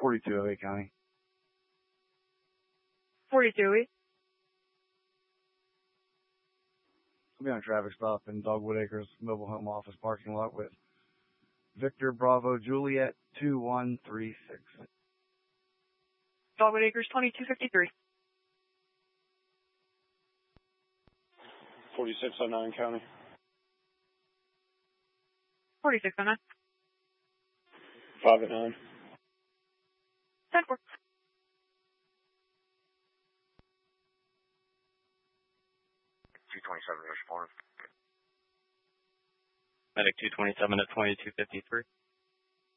4208 County. 42. I'll be on a traffic stop in Dogwood Acres mobile home office parking lot with Victor Bravo Juliet 2136. Dogwood Acres 2253. 4609 County. 4609. 5 at 9. 10-4. Medic 227 at 2253.